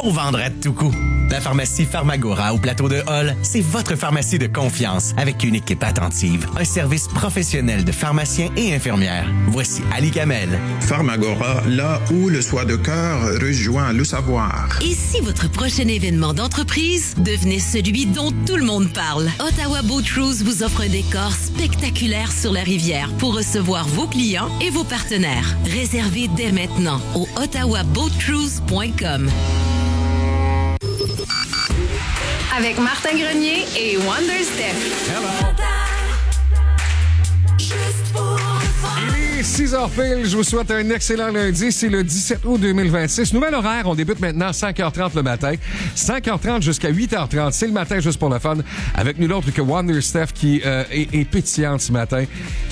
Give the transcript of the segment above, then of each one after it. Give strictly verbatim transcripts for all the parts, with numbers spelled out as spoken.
pour vendre à tout coup. La pharmacie Pharmagora au plateau de Hall, c'est votre pharmacie de confiance avec une équipe attentive, un service professionnel de pharmaciens et infirmières. Voici Ali Kamel. Pharmagora, là où le soi de cœur rejoint le savoir. Et si votre prochain événement d'entreprise devenait celui dont tout le monde parle? Ottawa Boat Cruise vous offre un décor spectaculaire sur la rivière pour recevoir vos clients et vos partenaires. Réservez dès maintenant au ottawa boat cruise point com. Avec Martin Grenier et Wonder Steph. Hello. Il est six heures pile. Je vous souhaite un excellent lundi. C'est le dix-sept août deux mille vingt-six. Nouvel horaire. On débute maintenant à cinq heures trente le matin. cinq heures trente jusqu'à huit heures trente. C'est le matin juste pour le fun. Avec nul autre que Wonder Steph qui euh, est, est pétillante ce matin.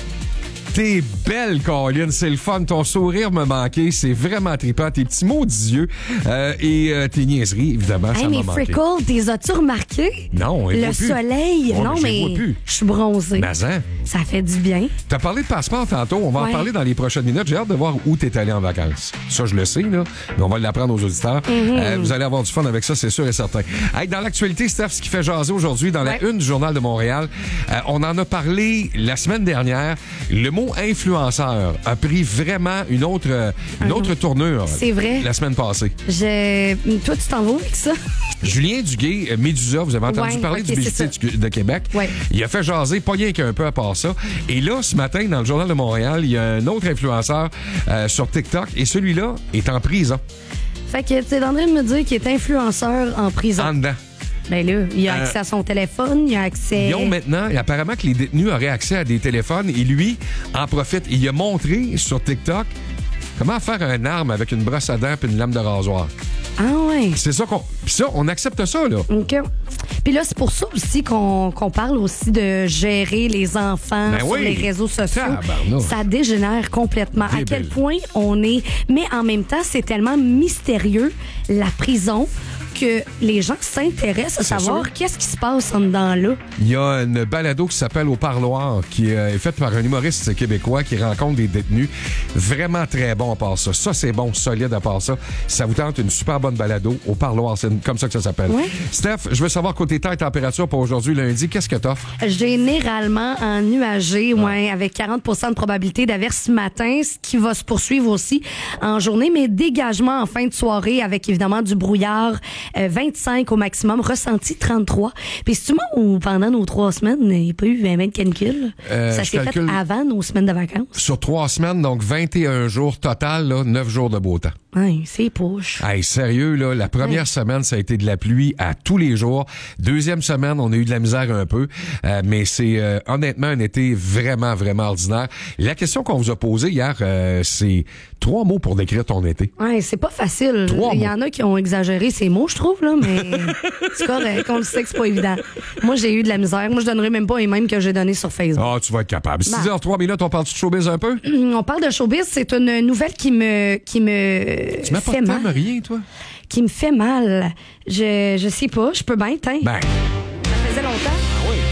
T'es belle, Colin. C'est le fun. Ton sourire me manquait. C'est vraiment trippant. Tes petits mots d'yeux euh, et euh, tes niaiseries, évidemment, hey, ça m'a mais manqué. Freckles, t'es as-tu remarqué? Non, Le voit plus. soleil. Ouais, non, mais je les mais vois plus. je suis bronzée. Mais hein? Ça fait du bien. T'as parlé de passeport tantôt. On va Ouais. en parler dans les prochaines minutes. J'ai hâte de voir où t'es allé en vacances. Ça, je le sais, là. Mais on va l'apprendre aux auditeurs. Mm-hmm. Euh, vous allez avoir du fun avec ça, c'est sûr et certain. Hey, dans l'actualité, Steph, ce qui fait jaser aujourd'hui dans Ouais. la une du Journal de Montréal, euh, on en a parlé la semaine dernière. Le mot influenceur a pris vraiment une autre, euh, une Mm-hmm. autre tournure. C'est vrai. La semaine passée. Je... Toi, tu t'en vas avec ça? Julien Duguay, euh, Médusa, vous avez entendu Ouais, parler ok, du c'est Publicité du- de Québec. Ouais. Il a fait jaser, pas rien qu'un peu à part ça. Et là, ce matin, dans le Journal de Montréal, il y a un autre influenceur euh, sur TikTok et celui-là est en prison. Fait que tu es en train de me dire qu'il est influenceur en prison. En dedans. Ben là, il a Euh, accès à son téléphone, il a accès... Ils ont maintenant, et apparemment que les détenus auraient accès à des téléphones et lui en profite. Il a montré sur TikTok comment faire un arme avec une brosse à dents et une lame de rasoir. Ah ouais. C'est ça qu'on... Puis ça, on accepte ça, là. OK. Puis là, c'est pour ça aussi qu'on qu'on parle aussi de gérer les enfants Ben sur oui. les réseaux sociaux. Tabarnouche. Ça dégénère complètement. À Débile. quel point on est... Mais en même temps, c'est tellement mystérieux, la prison, que les gens s'intéressent à C'est savoir sûr. qu'est-ce qui se passe en dedans là. Il y a une balado qui s'appelle Au Parloir, qui est faite par un humoriste québécois qui rencontre des détenus. Vraiment très bon à part ça. Ça, c'est bon, solide à part ça. Ça vous tente une super bonne balado Au Parloir. C'est comme ça que ça s'appelle. Ouais. Steph, je veux savoir côté temps et température pour aujourd'hui, lundi. Qu'est-ce que t'offres? Généralement en nuagé, ouais, avec quarante pour cent de probabilité d'averse ce matin, ce qui va se poursuivre aussi en journée, mais dégagement en fin de soirée avec évidemment du brouillard, euh, vingt-cinq au maximum, ressenti trente-trois. Puis c'est-tu moi où pendant nos trois semaines, il n'y a pas eu vingt de canicule? Euh, Ça je s'est calcule- fait avant nos semaines de vacances? Sur trois semaines, donc vingt et un jours total, là, neuf jours de beau temps. Oui, c'est poche. Hey, sérieux, là, la première Ouais. semaine, ça a été de la pluie à tous les jours. Deuxième semaine, on a eu de la misère un peu. Euh, mais c'est euh, honnêtement un été vraiment, vraiment ordinaire. La question qu'on vous a posée hier, euh, c'est trois mots pour décrire ton été. Ouais, c'est pas facile. Trois Il y mots. en a qui ont exagéré ces mots, je trouve, là, mais c'est correct. On le sait que c'est pas évident. Moi, j'ai eu de la misère. Moi, je donnerais même pas les mêmes que j'ai donné sur Facebook. Ah, tu vas être capable. Bah. six heures trois minutes, on parle de showbiz un peu? On parle de showbiz, c'est une nouvelle qui me qui me Tu m'as pas fait de mal. thème, rien, toi? Qui me fait mal. Je je sais pas, je peux bien t'in. Ben, Ça faisait longtemps. ah oui.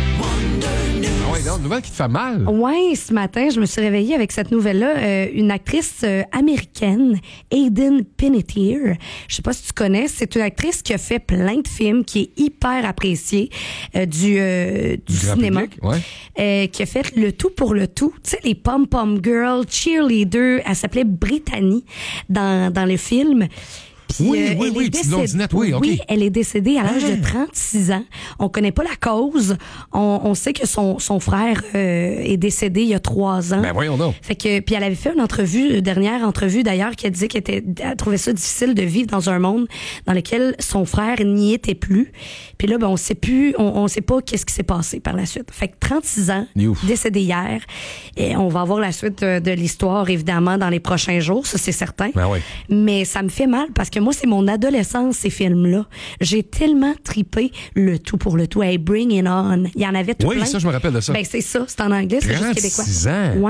Ah oui, non, une nouvelle qui te fait mal. Ouais, ce matin, je me suis réveillée avec cette nouvelle-là. Euh, une actrice euh, américaine, Aiden Panettiere. Je sais pas si tu connais. C'est une actrice qui a fait plein de films, qui est hyper appréciée euh, du, euh, du Du grand cinéma. public, ouais. Euh, qui a fait le tout pour le tout. Tu sais, les pom-pom girls, cheerleader. Elle s'appelait Brittany dans, dans le film. Puis, Oui, euh, oui, elle oui, est petite décédée- blondinette, oui, OK. Oui, elle est décédée à l'âge Ah. de trente-six ans. On connaît pas la cause. On, on sait que son, son frère euh, est décédé il y a trois ans. Ben voyons donc. Fait que puis elle avait fait une entrevue, une dernière entrevue d'ailleurs, qui disait qu'elle était, elle trouvait ça difficile de vivre dans un monde dans lequel son frère n'y était plus. Puis là, ben on sait plus, on, on sait pas qu'est-ce qui s'est passé par la suite. Fait que trente-six ans, Ouf. décédé hier, et on va voir la suite de, de l'histoire évidemment dans les prochains jours, ça c'est certain. Ben oui. Mais ça me fait mal parce que moi c'est mon adolescence ces films-là. J'ai tellement tripé le tout pour le tout. Hey, Bring It On. Il y en avait tout Oui, plein. ça, je me rappelle de ça. Ben c'est ça, c'est en anglais, c'est juste québécois. trente-six ans. Ouais.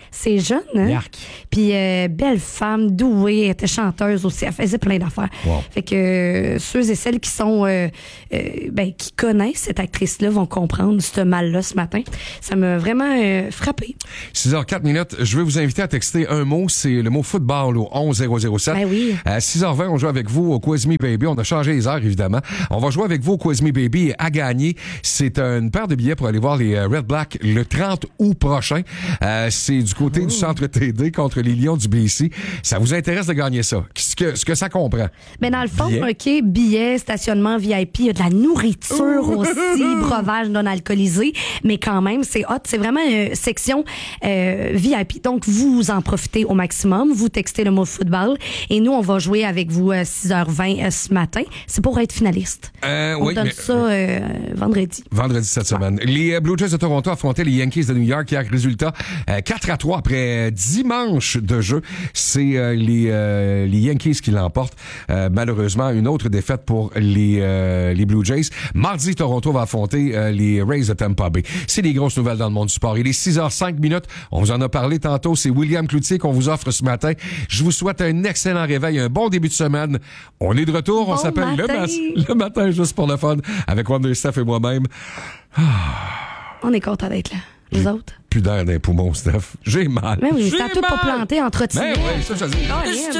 C'est jeune, hein? Yark. Puis euh, belle femme, douée, elle était chanteuse aussi, elle faisait plein d'affaires. Wow. Fait que euh, ceux et celles qui sont euh, euh, ben, qui connaissent cette actrice-là vont comprendre ce mal-là ce matin. Ça m'a vraiment euh, frappé. six heures quatre minutes, je vais vous inviter à texter un mot, c'est le mot football au onze zéro zéro sept. Ben oui. À six heures vingt, on joue avec vous au Quiz Me Baby. On a changé les heures, évidemment. On va jouer avec vous au Quiz Me Baby à gagner. C'est une paire de billets pour aller voir les euh, Red Black le trente août prochain. Euh, c'est du côté oh. du Centre T D contre les Lions du B C. Ça vous intéresse de gagner ça? Ce que, ce que ça comprend? Mais dans le fond, Billet. OK, billets, stationnement V I P, il y a de la nourriture aussi, breuvage non alcoolisé, mais quand même, c'est hot. C'est vraiment une section euh, V I P. Donc, vous en profitez au maximum. Vous textez le mot football et nous, on va jouer avec vous à six heures vingt euh, ce matin. C'est pour être finaliste. Euh, on oui, donne mais, ça euh, vendredi. Vendredi cette semaine. Les euh, Blue Jays de Toronto affrontaient les Yankees de New York hier. Résultat, euh, quatre à trois après dix manches de jeu. C'est euh, les, euh, les Yankees qui l'emportent. Euh, malheureusement, une autre défaite pour les, euh, les Blue Jays. Mardi, Toronto va affronter euh, les Rays de Tampa Bay. C'est des grosses nouvelles dans le monde du sport. Il est six heures cinq minutes. On vous en a parlé tantôt. C'est William Cloutier qu'on vous offre ce matin. Je vous souhaite un excellent réveil, un bon début de semaine. On est de retour. Bon On s'appelle le, matin. ma- le matin juste pour le fun avec Wonder Steph et moi-même. On est content d'être là. Les autres? Plus d'air dans les poumons, Steph. J'ai mal. Mais oui, J'ai c'est à tout mal. pas planté, entretenu. Ben oui, ça, je dis. Oh,